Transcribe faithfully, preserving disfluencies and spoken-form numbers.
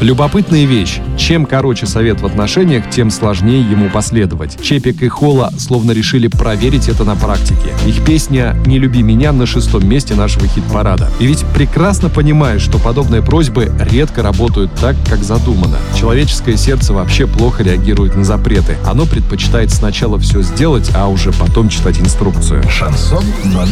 Любопытная вещь. Чем короче совет в отношениях, тем сложнее ему последовать. Чепик и Холла словно решили проверить это на практике. Их песня «Не люби меня» на шестом месте нашего хит-парада. И ведь прекрасно понимаешь, что подобные просьбы редко работают так, как задумано. Человеческое сердце вообще плохо реагирует на запреты. Оно предпочитает сначала все сделать, а уже потом читать инструкцию. Шансон номер